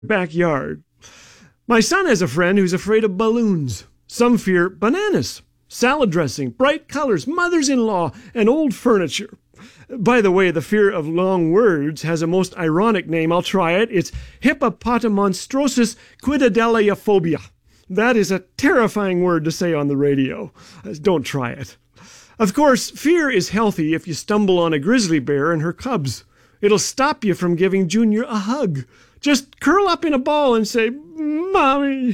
backyard. My son has a friend who's afraid of balloons. Some fear bananas, salad dressing, bright colors, mothers-in-law, and old furniture. By the way, the fear of long words has a most ironic name. I'll try it. It's hippopotamonstrosis quidadeleophobia. That is a terrifying word to say on the radio. Don't try it. Of course, fear is healthy if you stumble on a grizzly bear and her cubs. It'll stop you from giving Junior a hug. Just curl up in a ball and say, "Mommy."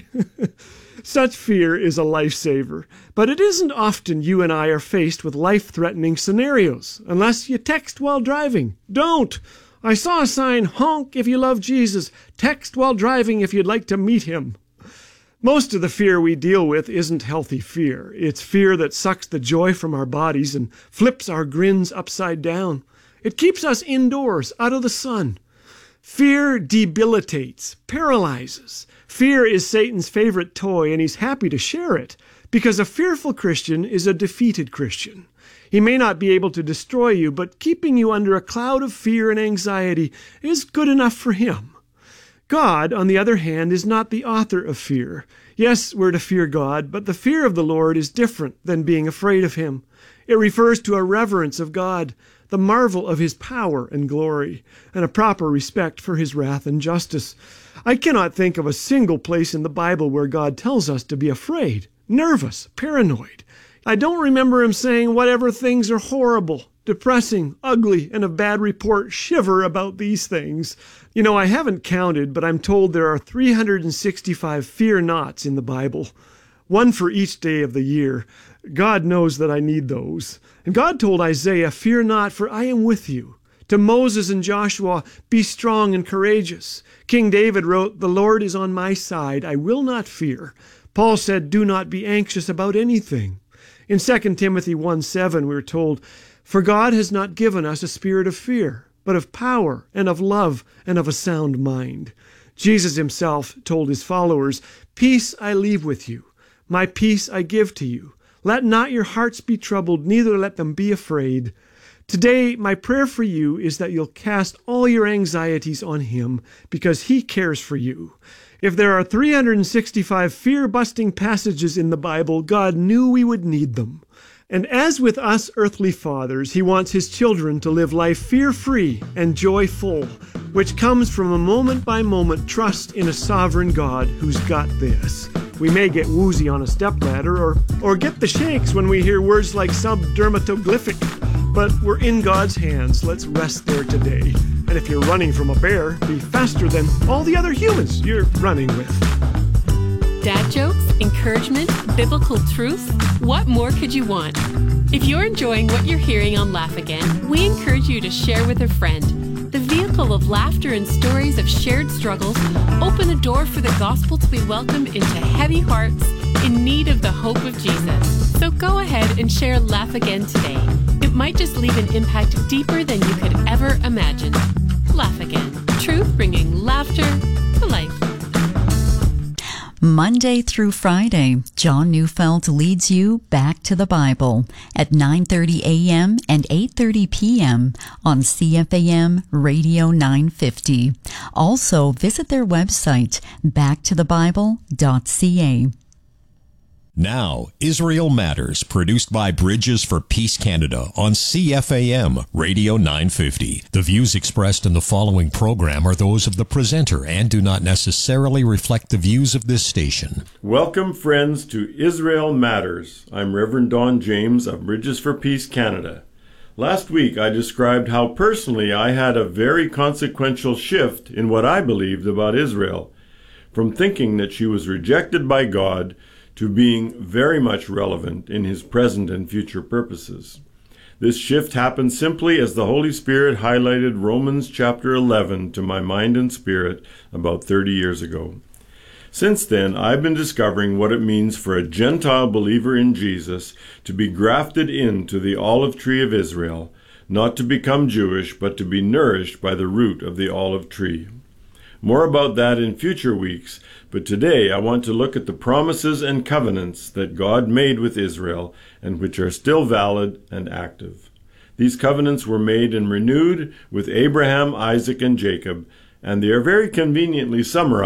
Such fear is a lifesaver, but it isn't often you and I are faced with life-threatening scenarios, unless you text while driving. Don't! I saw a sign, honk if you love Jesus, text while driving if you'd like to meet him. Most of the fear we deal with isn't healthy fear. It's fear that sucks the joy from our bodies and flips our grins upside down. It keeps us indoors, out of the sun. Fear debilitates, paralyzes. Fear is Satan's favorite toy, and he's happy to share it, because a fearful Christian is a defeated Christian. He may not be able to destroy you, but keeping you under a cloud of fear and anxiety is good enough for him. God, on the other hand, is not the author of fear. Yes, we're to fear God, but the fear of the Lord is different than being afraid of him. It refers to a reverence of God, the marvel of his power and glory, and a proper respect for his wrath and justice. I cannot think of a single place in the Bible where God tells us to be afraid, nervous, paranoid. I don't remember him saying, "Whatever things are horrible, depressing, ugly, and of bad report, shiver about these things." You know, I haven't counted, but I'm told there are 365 fear nots in the Bible, one for each day of the year. God knows that I need those. And God told Isaiah, "Fear not, for I am with you." To Moses and Joshua, "Be strong and courageous." King David wrote, "The Lord is on my side, I will not fear." Paul said, "Do not be anxious about anything." In 2 Timothy 1:7, we're told, "For God has not given us a spirit of fear, but of power and of love and of a sound mind." Jesus himself told his followers, "Peace I leave with you, my peace I give to you. Let not your hearts be troubled, neither let them be afraid." Today, my prayer for you is that you'll cast all your anxieties on him, because he cares for you. If there are 365 fear-busting passages in the Bible, God knew we would need them. And as with us earthly fathers, he wants his children to live life fear-free and joyful, which comes from a moment-by-moment trust in a sovereign God who's got this. We may get woozy on a stepladder or get the shakes when we hear words like subdermatoglyphic, but we're in God's hands. Let's rest there today. And if you're running from a bear, be faster than all the other humans you're running with. Dad jokes, encouragement, biblical truth. What more could you want? If you're enjoying what you're hearing on Laugh Again, we encourage you to share with a friend. The vehicle of laughter and stories of shared struggles open a door for the gospel to be welcomed into heavy hearts in need of the hope of Jesus. So go ahead and share Laugh Again today. It might just leave an impact deeper than you could ever imagine. Laugh Again. Truth bringing laughter to life. Monday through Friday, John Neufeld leads you back to the Bible at 9:30 a.m. and 8:30 p.m. on CFAM Radio 950. Also, visit their website, backtothebible.ca. Now, Israel Matters, produced by Bridges for Peace Canada on CFAM Radio 950. The views expressed in the following program are those of the presenter and do not necessarily reflect the views of this station. Welcome, friends, to Israel Matters. I'm Reverend Don James of Bridges for Peace Canada. Last week, I described how personally I had a very consequential shift in what I believed about Israel, from thinking that she was rejected by God to being very much relevant in his present and future purposes. This shift happened simply as the Holy Spirit highlighted Romans chapter 11 to my mind and spirit about 30 years ago. Since then, I've been discovering what it means for a Gentile believer in Jesus to be grafted into the olive tree of Israel, not to become Jewish, but to be nourished by the root of the olive tree. More about that in future weeks, but today I want to look at the promises and covenants that God made with Israel and which are still valid and active. These covenants were made and renewed with Abraham, Isaac, and Jacob, and they are very conveniently summarized